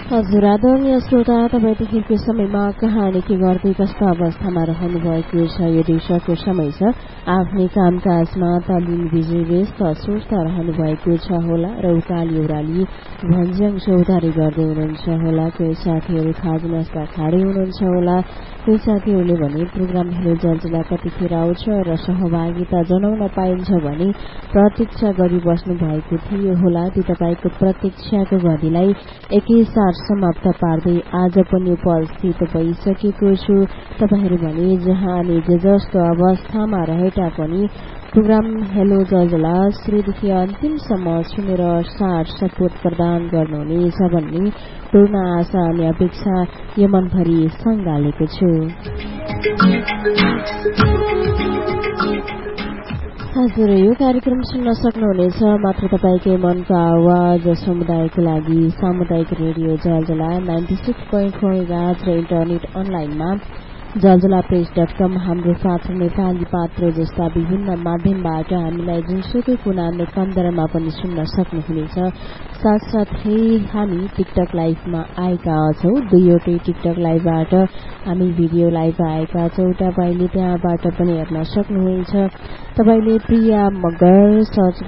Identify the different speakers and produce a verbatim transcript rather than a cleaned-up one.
Speaker 1: हजुर आदरणीय श्रोता, तपाईँदेखिको समयमा कहाँले के गर्दै कस्तो अवस्थामा रहनु भएको छ, यो देशको समय छ आफ्नै कामकाजमा तालिम विजय व्यस्त स्वस्थ रहनु भएको छ होला र उकाली ओह्राली भन्ज्याङ चौधारी गर्दै हुनुहुन्छ होला। कोही साथीहरू खाजा नास्ता खाँदै हुनुहुन्छ होला। कोही साथीहरूले भने प्रोग्राम हेलो जलजला कतिखेर आउँछ र सहभागिता जनाउन पाइन्छ भने प्रतीक्षा गरिबस्नु भएको थियो होला। ती तपाईँको प्रतीक्षाको घडीलाई एकैसाथ समाप्त पार्दै आज पनि उपस्थित भइसकेको छु। तपाईँहरू भने जहाँ अनि जे जस्तो अवस्थामा रहे तापनि प्रोग्राम हेलो जलजला सुरुदेखि अन्तिमसम्म सुनेर साथ सपोर्ट प्रदान गर्नुहुनेछ भन्ने पूर्ण आशा अनि अपेक्षा यो मनभरि सँगालेको छु। हजुर, यो कार्यक्रम सुन्न सक्नुहुनेछ मात्र तपाईँकै मनको आवाज समुदायको लागि सामुदायिक रेडियो जलजला ninety six point four megahertz र इन्टरनेट अनलाइनमा जलजला प्रेस डट कम हाम्रो पात्र नेपाली पात्र जस्ता विभिन्न माध्यमबाट हामीलाई जुनसुकै कुना कन्दरमा पनि सुन्न सक्नुहुनेछ। साथसाथै हामी टिकटक लाइभमा आएका छौं। दुईवटै टिकटक लाइभबाट हामी भिडियो लाइभ आएका छौं। तपाईँले त्यहाँबाट पनि हेर्न सक्नुहुनेछ। तपाईँले प्रिया मगर सर्च